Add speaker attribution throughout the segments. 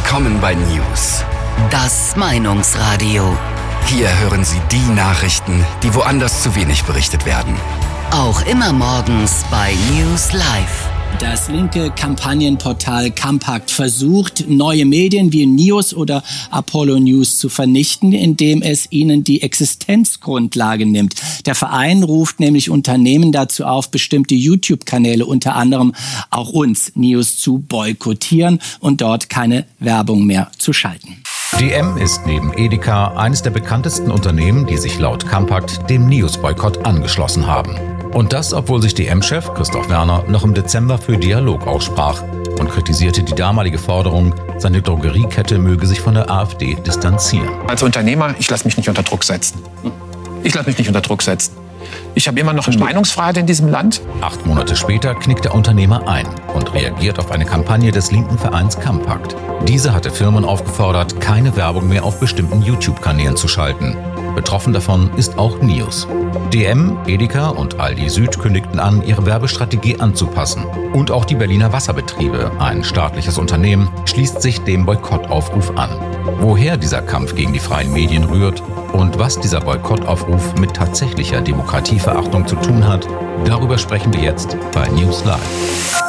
Speaker 1: Willkommen bei News.
Speaker 2: Das Meinungsradio.
Speaker 1: Hier hören Sie die Nachrichten, die woanders zu wenig berichtet werden.
Speaker 2: Auch immer morgens bei News Live.
Speaker 3: Das linke Kampagnenportal Compact versucht, neue Medien wie News oder Apollo News zu vernichten, indem es ihnen die Existenzgrundlage nimmt. Der Verein ruft nämlich Unternehmen dazu auf, bestimmte YouTube-Kanäle, unter anderem auch uns, News, zu boykottieren und dort keine Werbung mehr zu schalten.
Speaker 4: DM ist neben Edeka eines der bekanntesten Unternehmen, die sich laut Compact dem News-Boykott angeschlossen haben. Und das, obwohl sich DM-Chef Christoph Werner noch im Dezember für Dialog aussprach und kritisierte die damalige Forderung, seine Drogeriekette möge sich von der AfD distanzieren.
Speaker 5: Als Unternehmer, ich lasse mich nicht unter Druck setzen. Ich habe immer noch eine Meinungsfreiheit in diesem Land.
Speaker 4: 8 Monate später knickt der Unternehmer ein und reagiert auf eine Kampagne des linken Vereins Compact. Diese hatte Firmen aufgefordert, keine Werbung mehr auf bestimmten YouTube-Kanälen zu schalten. Betroffen davon ist auch News. DM, Edeka und Aldi Süd kündigten an, ihre Werbestrategie anzupassen. Und auch die Berliner Wasserbetriebe, ein staatliches Unternehmen, schließt sich dem Boykottaufruf an. Woher dieser Kampf gegen die freien Medien rührt und was dieser Boykottaufruf mit tatsächlicher Demokratieverachtung zu tun hat, darüber sprechen wir jetzt bei News Live.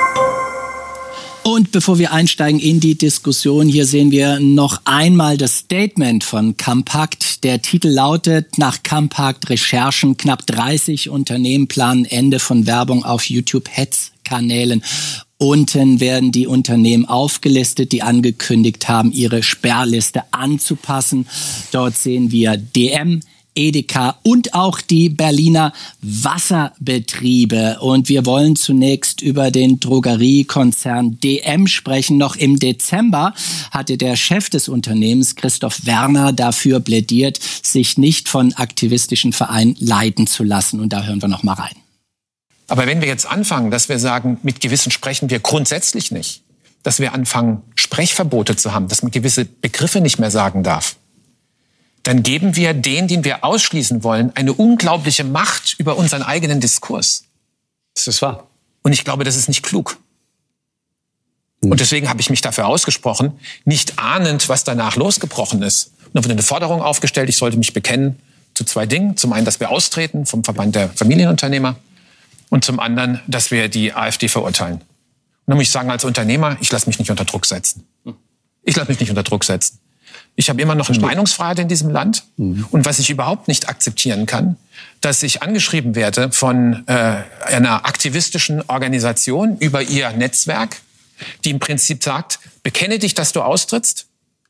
Speaker 3: Und bevor wir einsteigen in die Diskussion, hier sehen wir noch einmal das Statement von Compact. Der Titel lautet: Nach Compact-Recherchen knapp 30 Unternehmen planen Ende von Werbung auf YouTube-Hetzkanälen. Unten werden die Unternehmen aufgelistet, die angekündigt haben, ihre Sperrliste anzupassen. Dort sehen wir DM, Edeka und auch die Berliner Wasserbetriebe. Und wir wollen zunächst über den Drogeriekonzern DM sprechen. Noch im Dezember hatte der Chef des Unternehmens, Christoph Werner, dafür plädiert, sich nicht von aktivistischen Vereinen leiten zu lassen. Und da hören wir noch mal rein.
Speaker 5: Aber wenn wir jetzt anfangen, dass wir sagen, mit Gewissen sprechen wir grundsätzlich nicht, dass wir anfangen, Sprechverbote zu haben, dass man gewisse Begriffe nicht mehr sagen darf, dann geben wir denen, den wir ausschließen wollen, eine unglaubliche Macht über unseren eigenen Diskurs.
Speaker 6: Das ist wahr.
Speaker 5: Und ich glaube, das ist nicht klug. Und deswegen habe ich mich dafür ausgesprochen, nicht ahnend, was danach losgebrochen ist. Und dann wurde eine Forderung aufgestellt, ich sollte mich bekennen zu 2 Dingen. Zum einen, dass wir austreten vom Verband der Familienunternehmer und zum anderen, dass wir die AfD verurteilen. Und dann muss ich sagen, als Unternehmer, ich lasse mich nicht unter Druck setzen. Ich habe immer noch eine Meinungsfreiheit in diesem Land. Und was ich überhaupt nicht akzeptieren kann, dass ich angeschrieben werde von einer aktivistischen Organisation über ihr Netzwerk, die im Prinzip sagt, bekenne dich, dass du austrittst,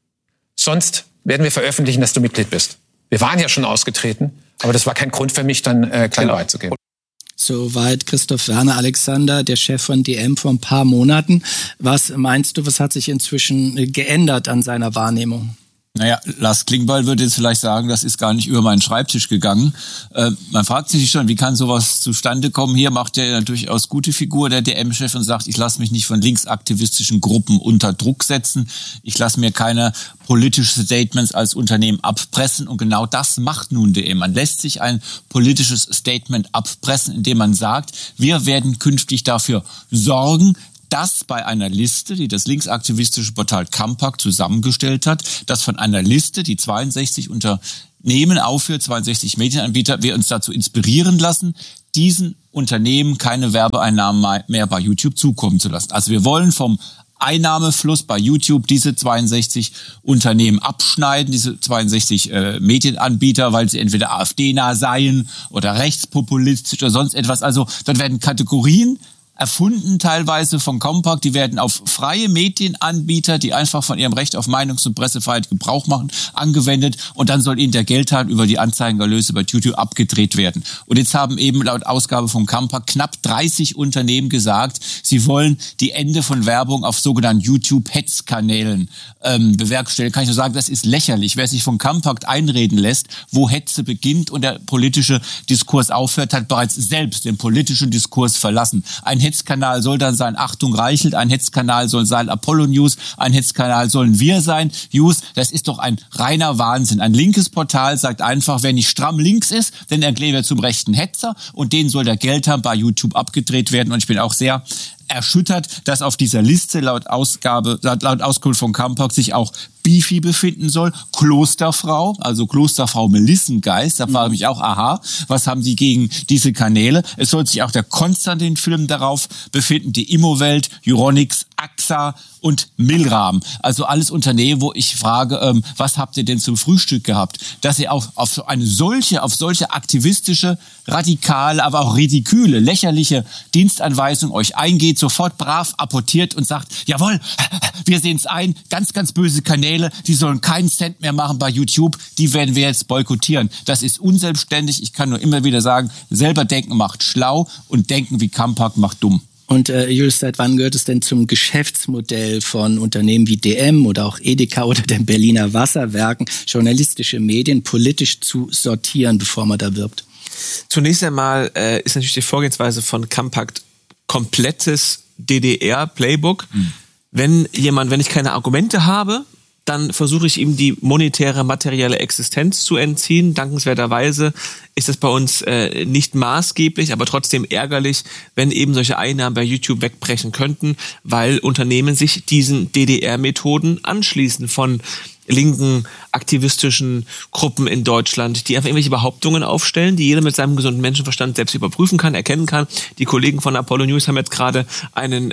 Speaker 5: sonst werden wir veröffentlichen, dass du Mitglied bist. Wir waren ja schon ausgetreten, aber das war kein Grund für mich, dann klein beizugehen.
Speaker 3: Soweit Christoph Werner. Alexander, der Chef von DM vor ein paar Monaten. Was meinst du, was hat sich inzwischen geändert an seiner Wahrnehmung?
Speaker 7: Naja, Lars Klingbeil würde jetzt vielleicht sagen, das ist gar nicht über meinen Schreibtisch gegangen. Man fragt sich schon, wie kann sowas zustande kommen? Hier macht er ja durchaus gute Figur, der DM-Chef, und sagt, ich lasse mich nicht von linksaktivistischen Gruppen unter Druck setzen. Ich lasse mir keine politischen Statements als Unternehmen abpressen. Und genau das macht nun DM. Man lässt sich ein politisches Statement abpressen, indem man sagt, wir werden künftig dafür sorgen, dass bei einer Liste, die das linksaktivistische Portal Compact zusammengestellt hat, dass von einer Liste, die 62 Unternehmen aufführt, 62 Medienanbieter, wir uns dazu inspirieren lassen, diesen Unternehmen keine Werbeeinnahmen mehr bei YouTube zukommen zu lassen. Also wir wollen vom Einnahmefluss bei YouTube diese 62 Unternehmen abschneiden, diese 62 Medienanbieter, weil sie entweder AfD-nah seien oder rechtspopulistisch oder sonst etwas. Also dort werden Kategorien erfunden teilweise von Compact, die werden auf freie Medienanbieter, die einfach von ihrem Recht auf Meinungs- und Pressefreiheit Gebrauch machen, angewendet, und dann soll ihnen der Geldhahn über die Anzeigenerlöse bei YouTube abgedreht werden. Und jetzt haben eben laut Ausgabe von Compact knapp 30 Unternehmen gesagt, sie wollen die Ende von Werbung auf sogenannten YouTube-Hetzkanälen bewerkstelligen. Kann ich nur sagen, das ist lächerlich. Wer sich von Compact einreden lässt, wo Hetze beginnt und der politische Diskurs aufhört, hat bereits selbst den politischen Diskurs verlassen. Ein Hetzkanal soll dann sein Achtung Reichelt, ein Hetzkanal soll sein Apollo News, ein Hetzkanal sollen wir sein. News, das ist doch ein reiner Wahnsinn. Ein linkes Portal sagt einfach, wer nicht stramm links ist, dann erklären wir zum rechten Hetzer, und den soll der Geldhahn bei YouTube abgedreht werden. Und ich bin auch sehr erschüttert, dass auf dieser Liste laut Auskunft von Kampak sich auch Beefy befinden soll, Klosterfrau, also Klosterfrau Melissengeist. Da frage ich mich auch, aha, was haben die gegen diese Kanäle? Es soll sich auch der Konstantin-Film darauf befinden, die Immowelt, Euronics, AXA und Milram. Also alles Unternehmen, wo ich frage, was habt ihr denn zum Frühstück gehabt? Dass ihr auch auf solche aktivistische, radikale, aber auch ridiküle, lächerliche Dienstanweisung euch eingeht, sofort brav apportiert und sagt, jawohl, wir sehen es ein, ganz, ganz böse Kanäle, die sollen keinen Cent mehr machen bei YouTube, die werden wir jetzt boykottieren. Das ist unselbstständig, ich kann nur immer wieder sagen, selber denken macht schlau und denken wie Kampak macht dumm.
Speaker 3: Und Julius, seit wann gehört es denn zum Geschäftsmodell von Unternehmen wie DM oder auch Edeka oder den Berliner Wasserwerken, journalistische Medien politisch zu sortieren, bevor man da wirbt?
Speaker 6: Zunächst einmal ist natürlich die Vorgehensweise von Kampak komplettes DDR-Playbook. Wenn ich keine Argumente habe, dann versuche ich ihm die monetäre, materielle Existenz zu entziehen. Dankenswerterweise ist das bei uns nicht maßgeblich, aber trotzdem ärgerlich, wenn eben solche Einnahmen bei YouTube wegbrechen könnten, weil Unternehmen sich diesen DDR-Methoden anschließen von linken aktivistischen Gruppen in Deutschland, die einfach irgendwelche Behauptungen aufstellen, die jeder mit seinem gesunden Menschenverstand selbst überprüfen kann, erkennen kann. Die Kollegen von Apollo News haben jetzt gerade einen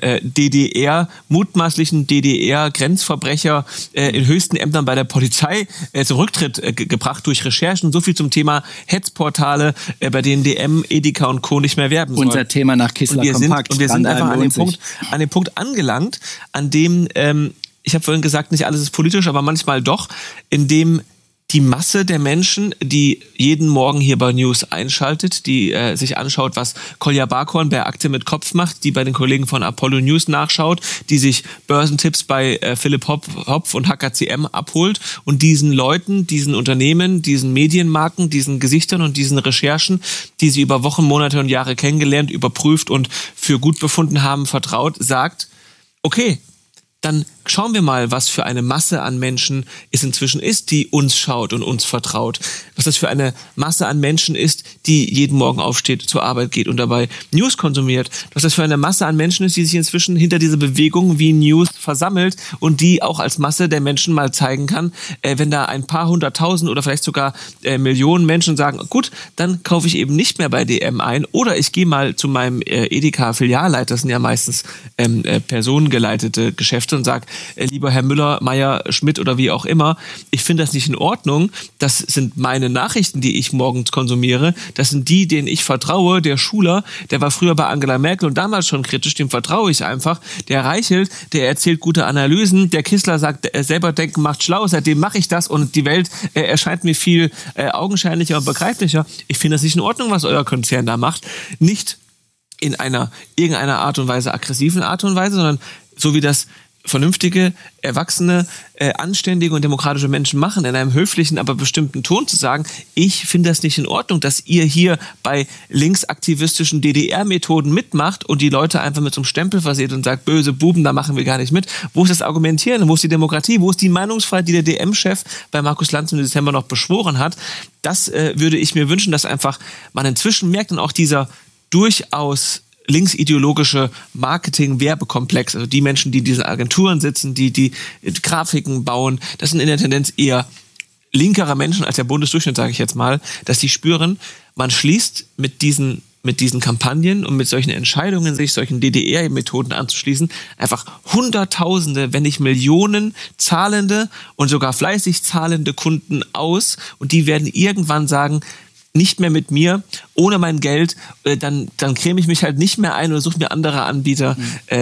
Speaker 6: mutmaßlichen DDR-Grenzverbrecher in höchsten Ämtern bei der Polizei zum Rücktritt gebracht durch Recherchen. So viel zum Thema Hetzportale, bei denen DM, Edeka und Co. nicht mehr werben sollen.
Speaker 3: Unser Thema nach Kissler Kompakt.
Speaker 6: Und wir sind einfach an dem Punkt angelangt, an dem ich habe vorhin gesagt, nicht alles ist politisch, aber manchmal doch, in dem die Masse der Menschen, die jeden Morgen hier bei News einschaltet, die sich anschaut, was Kolja Barkhorn bei Aktie mit Kopf macht, die bei den Kollegen von Apollo News nachschaut, die sich Börsentipps bei Philipp Hopf und HKCM abholt und diesen Leuten, diesen Unternehmen, diesen Medienmarken, diesen Gesichtern und diesen Recherchen, die sie über Wochen, Monate und Jahre kennengelernt, überprüft und für gut befunden haben, vertraut, sagt, okay, dann schauen wir mal, was für eine Masse an Menschen es inzwischen ist, die uns schaut und uns vertraut. Was das für eine Masse an Menschen ist, die jeden Morgen aufsteht, zur Arbeit geht und dabei News konsumiert. Was das für eine Masse an Menschen ist, die sich inzwischen hinter diese Bewegung wie News versammelt und die auch als Masse der Menschen mal zeigen kann, wenn da ein paar hunderttausend oder vielleicht sogar Millionen Menschen sagen, gut, dann kaufe ich eben nicht mehr bei DM ein oder ich gehe mal zu meinem Edeka-Filialleiter, das sind ja meistens personengeleitete Geschäfte, und sage, lieber Herr Müller, Meier, Schmidt oder wie auch immer, ich finde das nicht in Ordnung. Das sind meine Nachrichten, die ich morgens konsumiere. Das sind die, denen ich vertraue. Der Schuler, der war früher bei Angela Merkel und damals schon kritisch, dem vertraue ich einfach. Der Reichelt, der erzählt gute Analysen. Der Kissler sagt, selber denken macht schlau. Seitdem mache ich das und die Welt erscheint mir viel augenscheinlicher und begreiflicher. Ich finde das nicht in Ordnung, was euer Konzern da macht. Nicht in irgendeiner Art und Weise, aggressiven Art und Weise, sondern so wie das vernünftige, erwachsene, anständige und demokratische Menschen machen, in einem höflichen, aber bestimmten Ton zu sagen, ich finde das nicht in Ordnung, dass ihr hier bei linksaktivistischen DDR-Methoden mitmacht und die Leute einfach mit so einem Stempel verseht und sagt, böse Buben, da machen wir gar nicht mit. Wo ist das Argumentieren? Wo ist die Demokratie? Wo ist die Meinungsfreiheit, die der DM-Chef bei Markus Lanz im Dezember noch beschworen hat? Das würde ich mir wünschen, dass einfach man inzwischen merkt und auch dieser durchaus linksideologische Marketing-Werbekomplex, also die Menschen, die in diesen Agenturen sitzen, die Grafiken bauen, das sind in der Tendenz eher linkere Menschen als der Bundesdurchschnitt, sage ich jetzt mal, dass sie spüren, man schließt mit diesen Kampagnen und mit solchen Entscheidungen, sich solchen DDR-Methoden anzuschließen, einfach Hunderttausende, wenn nicht Millionen zahlende und sogar fleißig zahlende Kunden aus und die werden irgendwann sagen, nicht mehr mit mir, ohne mein Geld, dann creme ich mich halt nicht mehr ein oder suche mir andere Anbieter,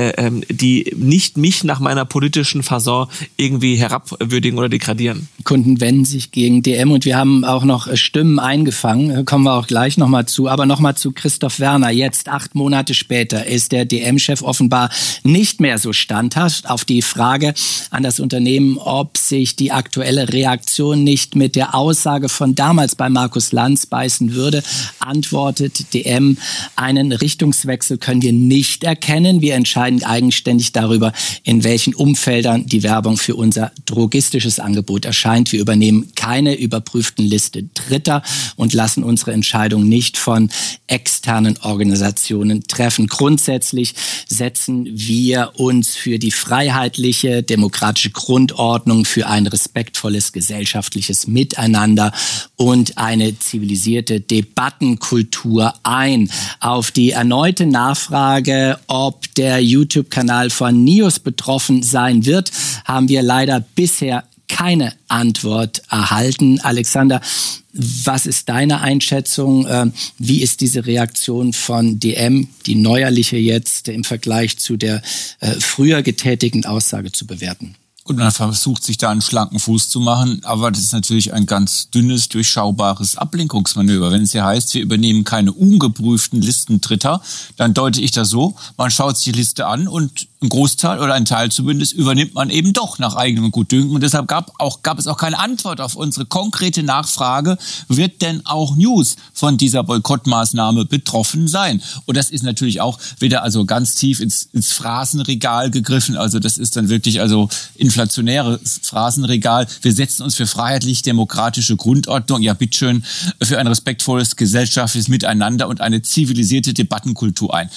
Speaker 6: die nicht mich nach meiner politischen Fasson irgendwie herabwürdigen oder degradieren.
Speaker 3: Kunden wenden sich gegen DM und wir haben auch noch Stimmen eingefangen, kommen wir auch gleich nochmal zu, aber nochmal zu Christoph Werner. Jetzt, 8 Monate später, ist der DM-Chef offenbar nicht mehr so standhaft. Auf die Frage an das Unternehmen, ob sich die aktuelle Reaktion nicht mit der Aussage von damals bei Markus Lanz beißen würde, antwortet antwortet DM. Einen Richtungswechsel können wir nicht erkennen. Wir entscheiden eigenständig darüber, in welchen Umfeldern die Werbung für unser drogistisches Angebot erscheint. Wir übernehmen keine überprüften Liste Dritter und lassen unsere Entscheidung nicht von externen Organisationen treffen. Grundsätzlich setzen wir uns für die freiheitliche, demokratische Grundordnung, für ein respektvolles gesellschaftliches Miteinander und eine zivilisierte Debattenkultur ein. Auf die erneute Nachfrage, ob der YouTube-Kanal von News betroffen sein wird, haben wir leider bisher keine Antwort erhalten. Alexander, was ist deine Einschätzung? Wie ist diese Reaktion von DM, die neuerliche jetzt, im Vergleich zu der früher getätigten Aussage zu bewerten?
Speaker 7: Und man versucht, sich da einen schlanken Fuß zu machen, aber das ist natürlich ein ganz dünnes, durchschaubares Ablenkungsmanöver. Wenn es ja heißt, wir übernehmen keine ungeprüften Listen Dritter, dann deute ich das so, man schaut sich die Liste an und ein Großteil oder ein Teil zumindest übernimmt man eben doch nach eigenem Gutdünken. Und deshalb gab es auch keine Antwort auf unsere konkrete Nachfrage, wird denn auch News von dieser Boykottmaßnahme betroffen sein? Und das ist natürlich auch wieder also ganz tief ins Phrasenregal gegriffen. Also das ist dann wirklich also inflationäres Phrasenregal. Wir setzen uns für freiheitlich-demokratische Grundordnung, ja bitteschön, für ein respektvolles gesellschaftliches Miteinander und eine zivilisierte Debattenkultur ein.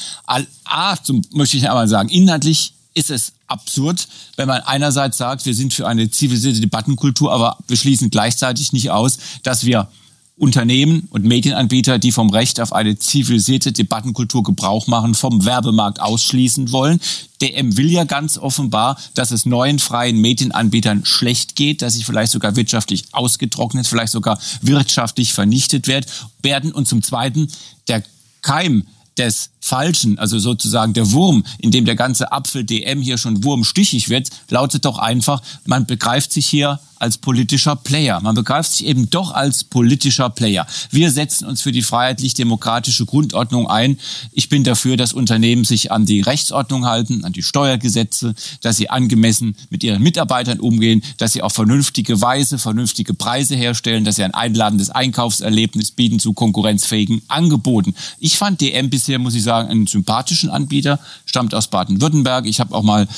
Speaker 7: Möchte ich einmal sagen, inhaltlich ist es absurd, wenn man einerseits sagt, wir sind für eine zivilisierte Debattenkultur, aber wir schließen gleichzeitig nicht aus, dass wir Unternehmen und Medienanbieter, die vom Recht auf eine zivilisierte Debattenkultur Gebrauch machen, vom Werbemarkt ausschließen wollen. DM will ja ganz offenbar, dass es neuen freien Medienanbietern schlecht geht, dass sie vielleicht sogar wirtschaftlich ausgetrocknet, vielleicht sogar wirtschaftlich vernichtet werden. Und zum Zweiten, der Keim des Falschen, also sozusagen der Wurm, in dem der ganze Apfel DM hier schon wurmstichig wird, lautet doch einfach, man begreift sich hier als politischer Player. Man begreift sich eben doch als politischer Player. Wir setzen uns für die freiheitlich-demokratische Grundordnung ein. Ich bin dafür, dass Unternehmen sich an die Rechtsordnung halten, an die Steuergesetze, dass sie angemessen mit ihren Mitarbeitern umgehen, dass sie auf vernünftige Weise vernünftige Preise herstellen, dass sie ein einladendes Einkaufserlebnis bieten zu konkurrenzfähigen Angeboten. Ich fand DM bisher, muss ich sagen, einen sympathischen Anbieter, stammt aus Baden-Württemberg. Ich habe auch mal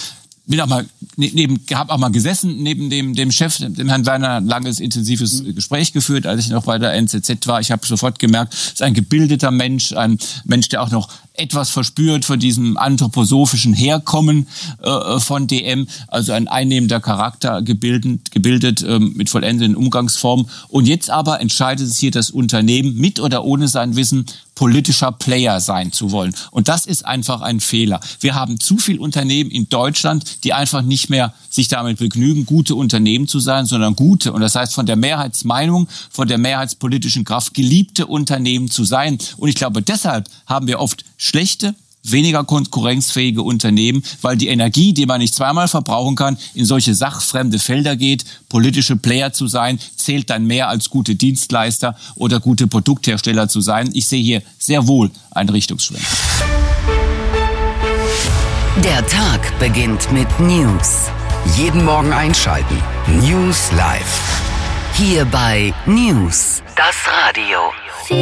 Speaker 7: gesessen neben dem Chef, dem Herrn Werner, ein langes, intensives Gespräch geführt, als ich noch bei der NZZ war. Ich habe sofort gemerkt, es ist ein gebildeter Mensch, ein Mensch, der auch noch etwas verspürt von diesem anthroposophischen Herkommen von DM, also ein einnehmender Charakter gebildet mit vollendeten Umgangsformen. Und jetzt aber entscheidet es hier das Unternehmen, mit oder ohne sein Wissen politischer Player sein zu wollen. Und das ist einfach ein Fehler. Wir haben zu viele Unternehmen in Deutschland, die einfach nicht mehr sich damit begnügen, gute Unternehmen zu sein, sondern gute, und das heißt von der Mehrheitsmeinung, von der mehrheitspolitischen Kraft geliebte Unternehmen zu sein. Und ich glaube, deshalb haben wir oft schlechte, weniger konkurrenzfähige Unternehmen, weil die Energie, die man nicht zweimal verbrauchen kann, in solche sachfremde Felder geht. Politische Player zu sein, zählt dann mehr als gute Dienstleister oder gute Produkthersteller zu sein. Ich sehe hier sehr wohl einen Richtungsschwenk.
Speaker 2: Der Tag beginnt mit News.
Speaker 1: Jeden Morgen einschalten. News Live.
Speaker 2: Hier bei News, das Radio.